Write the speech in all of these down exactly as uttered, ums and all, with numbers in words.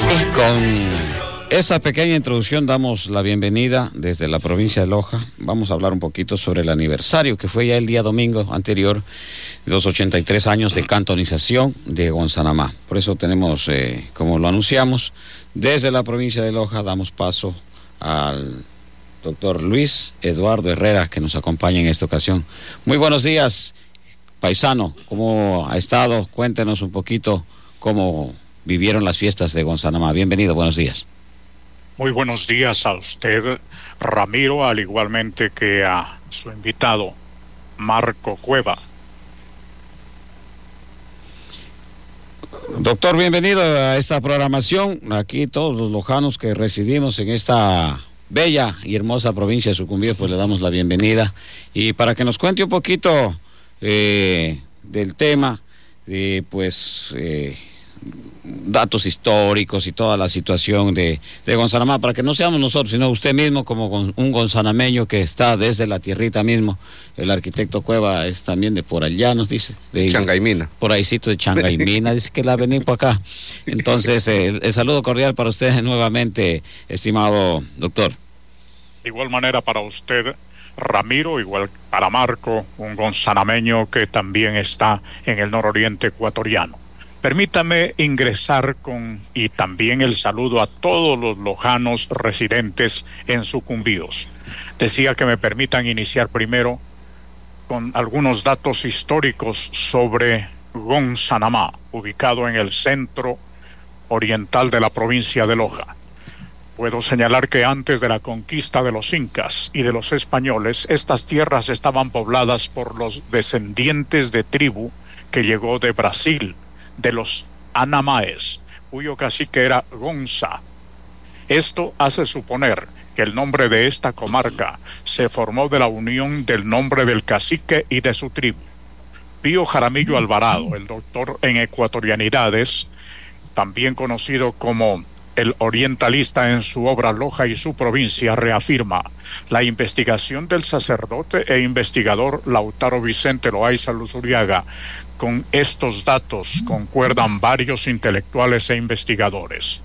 Con esa pequeña introducción damos la bienvenida desde la provincia de Loja. Vamos a hablar un poquito sobre el aniversario que fue ya el día domingo anterior de los ochenta y tres años de cantonización de Gonzanamá. Por eso tenemos, eh, como lo anunciamos, desde la provincia de Loja damos paso al doctor Luis Eduardo Herrera, que nos acompaña en esta ocasión. Muy buenos días, paisano. ¿Cómo ha estado? Cuéntenos un poquito cómo vivieron las fiestas de Gonzanamá. Bienvenido, buenos días. Muy buenos días a usted, Ramiro, al igualmente que a su invitado, Marco Cueva. Doctor, bienvenido a esta programación. Aquí todos los lojanos que residimos en esta bella y hermosa provincia de Sucumbíos, pues le damos la bienvenida. Y para que nos cuente un poquito eh, del tema, de pues... Eh, datos históricos y toda la situación de, de Gonzanamá, para que no seamos nosotros, sino usted mismo como un gonzanameño que está desde la tierrita mismo. El arquitecto Cueva es también de por allá, nos dice. De Changaimina. Por ahícito de Changaimina, dice que la ha venido por acá. Entonces, eh, el, el saludo cordial para usted nuevamente, estimado doctor. De igual manera para usted, Ramiro, igual para Marco, un gonzanameño que también está en el nororiente ecuatoriano. Permítame ingresar con y también el saludo a todos los lojanos residentes en Sucumbíos. Decía que me permitan iniciar primero con algunos datos históricos sobre Gonzanamá, ubicado en el centro oriental de la provincia de Loja. Puedo señalar que antes de la conquista de los incas y de los españoles, estas tierras estaban pobladas por los descendientes de tribu que llegó de Brasil, de los Anamaes, cuyo cacique era Gonza. Esto hace suponer que el nombre de esta comarca se formó de la unión del nombre del cacique y de su tribu. Pío Jaramillo Alvarado, el doctor en ecuatorianidades, también conocido como el orientalista en su obra Loja y su provincia, reafirma: la investigación del sacerdote e investigador Lautaro Vicente Loaiza Luzuriaga. Con estos datos concuerdan varios intelectuales e investigadores.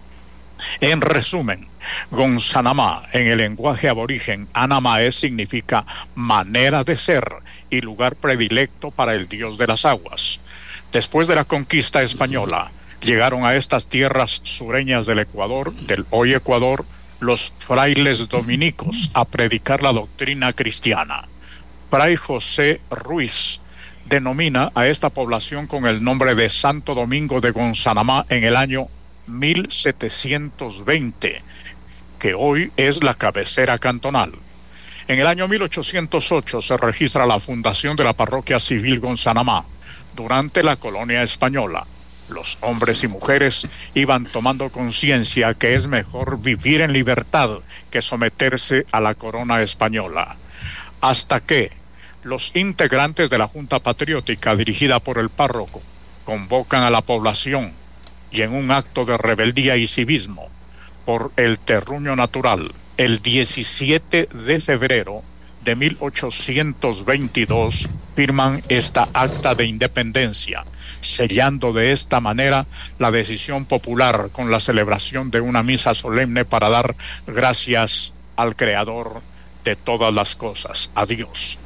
En resumen, Gonzanamá, en el lenguaje aborigen Anamae, significa manera de ser y lugar predilecto para el dios de las aguas. Después de la conquista española, llegaron a estas tierras sureñas del Ecuador, del hoy Ecuador, los frailes dominicos a predicar la doctrina cristiana. Fray José Ruiz denomina a esta población con el nombre de Santo Domingo de Gonzanamá en el año mil setecientos veinte, que hoy es la cabecera cantonal. En el año mil ochocientos ocho se registra la fundación de la parroquia civil Gonzanamá. Durante la colonia española, los hombres y mujeres iban tomando conciencia que es mejor vivir en libertad que someterse a la corona española. Hasta que los integrantes de la Junta Patriótica, dirigida por el párroco, convocan a la población y en un acto de rebeldía y civismo por el terruño natural, el diecisiete de febrero de mil ochocientos veintidós, firman esta acta de independencia, sellando de esta manera la decisión popular con la celebración de una misa solemne para dar gracias al Creador de todas las cosas, a Dios.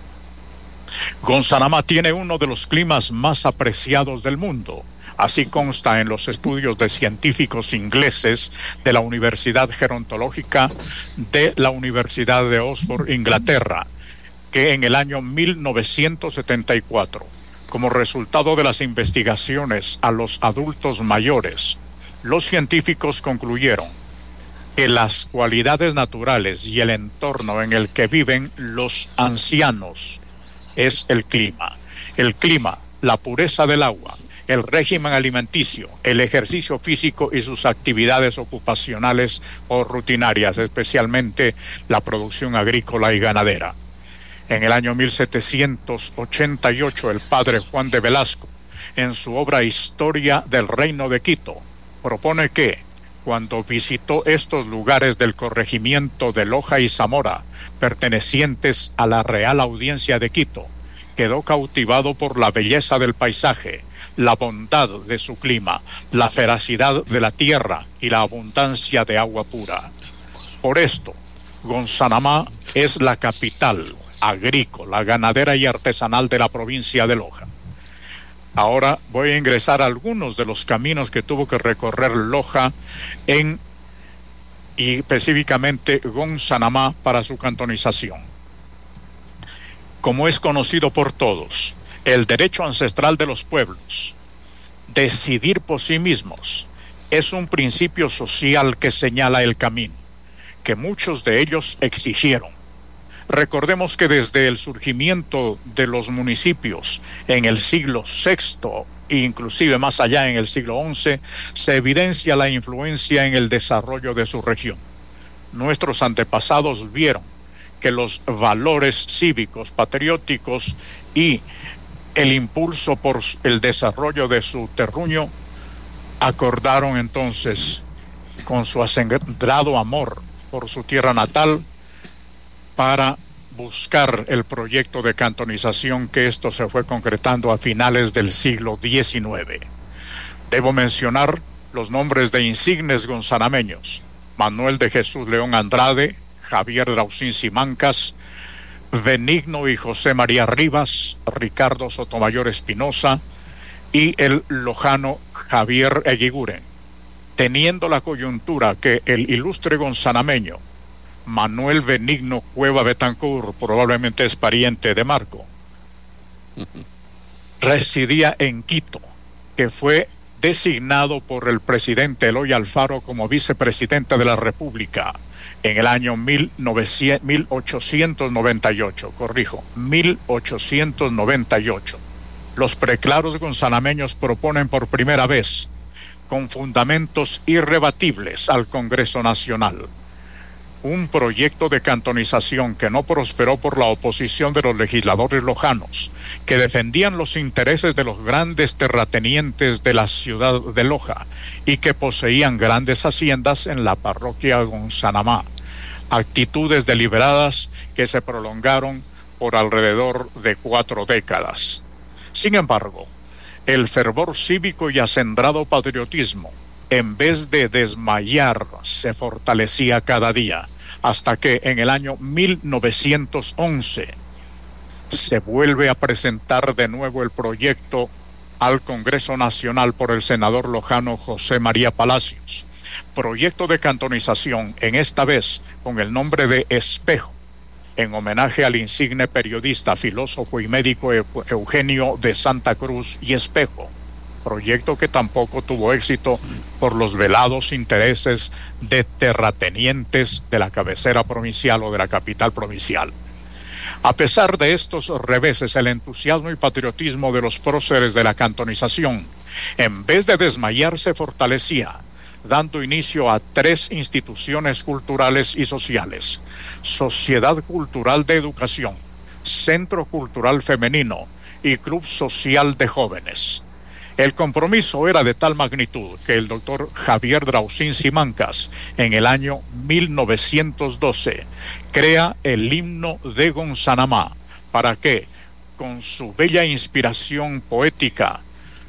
Gonzanamá tiene uno de los climas más apreciados del mundo. Así consta en los estudios de científicos ingleses de la Universidad Gerontológica de la Universidad de Oxford, Inglaterra, que en el año mil novecientos setenta y cuatro, como resultado de las investigaciones a los adultos mayores, los científicos concluyeron que las cualidades naturales y el entorno en el que viven los ancianos es el clima. El clima, la pureza del agua, el régimen alimenticio, el ejercicio físico y sus actividades ocupacionales o rutinarias, especialmente la producción agrícola y ganadera. En el año mil setecientos ochenta y ocho, el padre Juan de Velasco, en su obra Historia del Reino de Quito, propone que, cuando visitó estos lugares del corregimiento de Loja y Zamora, pertenecientes a la Real Audiencia de Quito, quedó cautivado por la belleza del paisaje, la bondad de su clima, la feracidad de la tierra y la abundancia de agua pura. Por esto, Gonzanamá es la capital agrícola, ganadera y artesanal de la provincia de Loja. Ahora voy a ingresar a algunos de los caminos que tuvo que recorrer Loja en, y específicamente Gonzanamá, para su cantonización. Como es conocido por todos, el derecho ancestral de los pueblos, decidir por sí mismos, es un principio social que señala el camino, que muchos de ellos exigieron. Recordemos que desde el surgimiento de los municipios en el siglo sexto, e inclusive más allá en el siglo once, se evidencia la influencia en el desarrollo de su región. Nuestros antepasados vieron que los valores cívicos, patrióticos y el impulso por el desarrollo de su terruño acordaron entonces, con su acendrado amor por su tierra natal, para buscar el proyecto de cantonización, que esto se fue concretando a finales del siglo diecinueve. Debo mencionar los nombres de insignes gonzanameños: Manuel de Jesús León Andrade, Javier Drausín Simancas, Benigno y José María Rivas, Ricardo Sotomayor Espinosa y el lojano Javier Eguiguren, teniendo la coyuntura que el ilustre gonzanameño Manuel Benigno Cueva Betancourt, probablemente es pariente de Marco, residía en Quito, que fue designado por el presidente Eloy Alfaro como vicepresidente de la República en el año mil ochocientos noventa y ocho, corrijo, mil ochocientos noventa y ocho. Los preclaros gonzanameños proponen por primera vez, con fundamentos irrebatibles al Congreso Nacional, un proyecto de cantonización que no prosperó por la oposición de los legisladores lojanos, que defendían los intereses de los grandes terratenientes de la ciudad de Loja y que poseían grandes haciendas en la parroquia Gonzanamá, actitudes deliberadas que se prolongaron por alrededor de cuatro décadas. Sin embargo, el fervor cívico y acendrado patriotismo, en vez de desmayar, se fortalecía cada día, hasta que en el año mil novecientos once se vuelve a presentar de nuevo el proyecto al Congreso Nacional por el senador lojano José María Palacios. Proyecto de cantonización, en esta vez con el nombre de Espejo, en homenaje al insigne periodista, filósofo y médico Eugenio de Santa Cruz y Espejo. Proyecto que tampoco tuvo éxito por los velados intereses de terratenientes de la cabecera provincial o de la capital provincial. A pesar de estos reveses, el entusiasmo y patriotismo de los próceres de la cantonización, en vez de desmayarse, fortalecía, dando inicio a tres instituciones culturales y sociales: Sociedad Cultural de Educación, Centro Cultural Femenino y Club Social de Jóvenes. El compromiso era de tal magnitud que el doctor Javier Drausín Simancas, en el año mil novecientos doce, crea el himno de Gonzanamá para que, con su bella inspiración poética,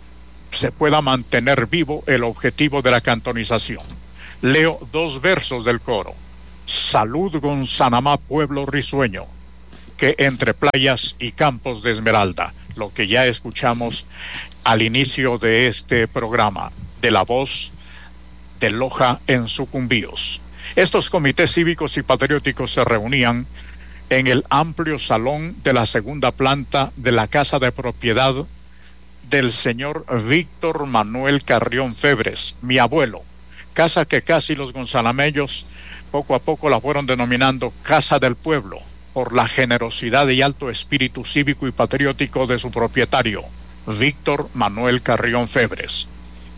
se pueda mantener vivo el objetivo de la cantonización. Leo dos versos del coro: Salud Gonzanamá, pueblo risueño, que entre playas y campos de esmeralda, lo que ya escuchamos al inicio de este programa, de la voz de Loja en Sucumbíos. Estos comités cívicos y patrióticos se reunían en el amplio salón de la segunda planta de la casa de propiedad del señor Víctor Manuel Carrión Febres, mi abuelo, casa que casi los gonzanameños poco a poco la fueron denominando Casa del Pueblo, por la generosidad y alto espíritu cívico y patriótico de su propietario, Víctor Manuel Carrión Febres.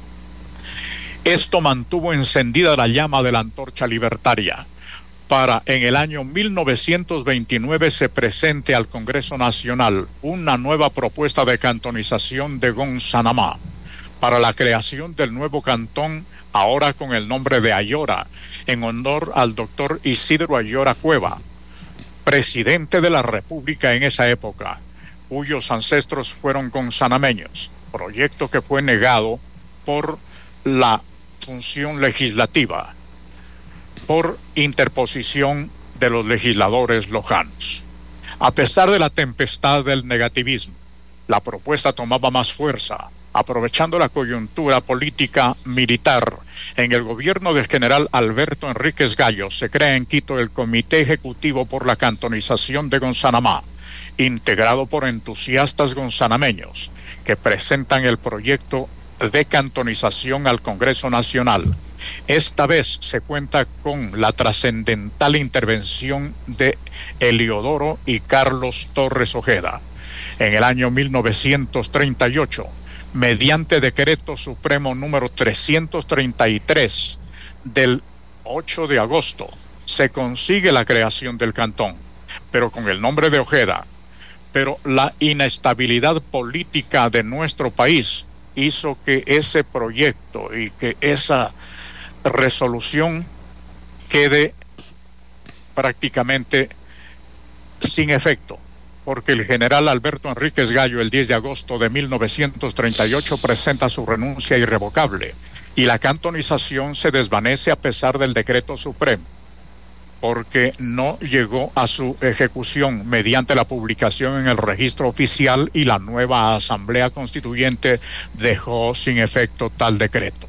Esto mantuvo encendida la llama de la antorcha libertaria para, en el año mil novecientos veintinueve, se presente al Congreso Nacional una nueva propuesta de cantonización de Gonzanamá para la creación del nuevo cantón, ahora con el nombre de Ayora, en honor al doctor Isidro Ayora Cueva, presidente de la República en esa época, cuyos ancestros fueron gonzanameños, proyecto que fue negado por la función legislativa, por interposición de los legisladores lojanos. A pesar de la tempestad del negativismo, la propuesta tomaba más fuerza, aprovechando la coyuntura política militar. En el gobierno del general Alberto Enríquez Gallo se crea en Quito el Comité Ejecutivo por la Cantonización de Gonzanamá, integrado por entusiastas gonzanameños que presentan el proyecto de cantonización al Congreso Nacional. Esta vez se cuenta con la trascendental intervención de Eliodoro y Carlos Torres Ojeda. En el año mil novecientos treinta y ocho, mediante decreto supremo número trescientos treinta y tres del ocho de agosto, se consigue la creación del cantón, pero con el nombre de Ojeda. Pero la inestabilidad política de nuestro país hizo que ese proyecto y que esa resolución quede prácticamente sin efecto, porque el general Alberto Enríquez Gallo el diez de agosto de mil novecientos treinta y ocho presenta su renuncia irrevocable y la cantonización se desvanece a pesar del decreto supremo, porque no llegó a su ejecución mediante la publicación en el registro oficial y la nueva Asamblea Constituyente dejó sin efecto tal decreto.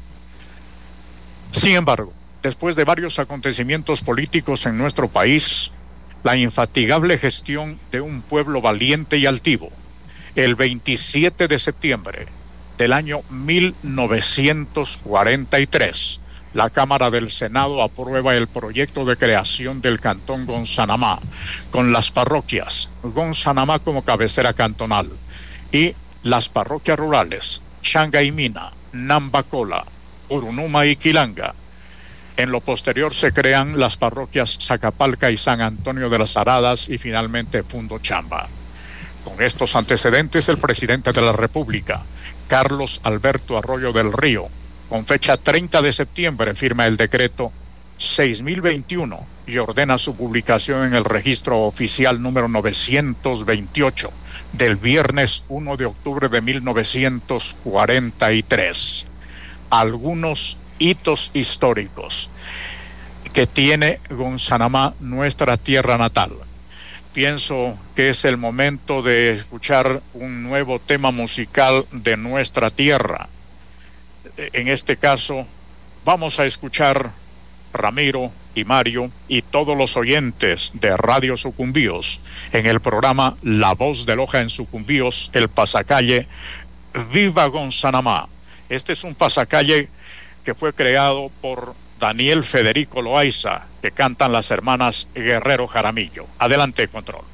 Sin embargo, después de varios acontecimientos políticos en nuestro país, la infatigable gestión de un pueblo valiente y altivo, el veintisiete de septiembre del año mil novecientos cuarenta y tres, la Cámara del Senado aprueba el proyecto de creación del Cantón Gonzanamá, con las parroquias Gonzanamá como cabecera cantonal y las parroquias rurales Changaimina, Nambacola, Urunuma y Quilanga. En lo posterior se crean las parroquias Zacapalca y San Antonio de las Aradas y finalmente Fundo Chamba. Con estos antecedentes, el presidente de la República, Carlos Alberto Arroyo del Río, con fecha treinta de septiembre, firma el decreto seis mil veintiuno y ordena su publicación en el registro oficial número novecientos veintiocho del viernes uno de octubre de mil novecientos cuarenta y tres. Algunos hitos históricos que tiene Gonzanamá, nuestra tierra natal. Pienso que es el momento de escuchar un nuevo tema musical de nuestra tierra. En este caso, vamos a escuchar Ramiro y Mario y todos los oyentes de Radio Sucumbíos en el programa La Voz de Loja en Sucumbíos, el pasacalle Viva Gonzanamá. Este es un pasacalle que fue creado por Daniel Federico Loaiza, que cantan las hermanas Guerrero Jaramillo. Adelante, control.